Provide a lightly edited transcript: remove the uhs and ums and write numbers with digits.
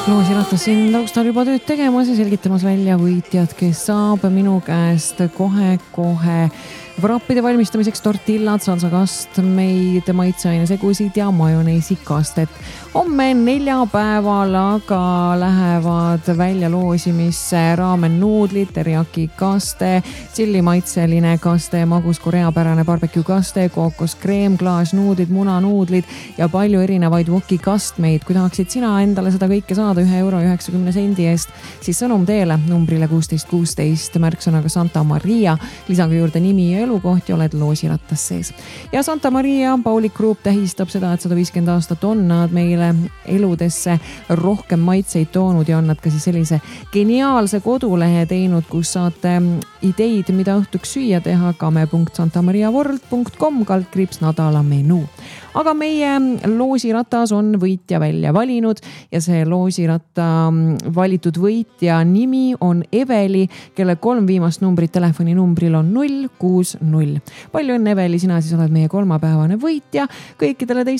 Loosiratas siin taustal juba tööd tegemas ja selgitamas välja võitjad, kes saab minu käest kohe vrappide valmistamiseks tortillad, salsakast, meid maitseaine segusid ja majoneesikastet. Homme neljapäeval aga lähevad välja loosimisse raamen nuudlid, teriyaki kaste, tšillimaitseline kaste, magus koreapärane barbecue kaste, kookoskreem, klaasnuudlid, munanuudlid ja palju erinevaid woki kastmeid. Kui tahaksid sina endale seda kõike saada €1.90 eest, siis sõnum teele numbrile 1616 märksõnaga Santa Maria, lisaga juurde nimi ja elukoht ja oled loosirattas sees. Ja Santa Maria Paulik Group tähistab seda, et 150 aastat on nad meile eludesse rohkem maitseid toonud ja on nad ka siis sellise geniaalse kodulehe teinud, kus saate ideid, mida õhtuks süüa teha kame.santamariaworld.com /nädala menu. Aga meie loosiratas on võitja välja valinud ja see loosiratta valitud võitja nimi on Eveli, kelle 3 viimast numbrit telefoninumbril on 060. Palju õnne, Eveli, sina siis oled meie kolmapäevane võitja. Kõikidele teistele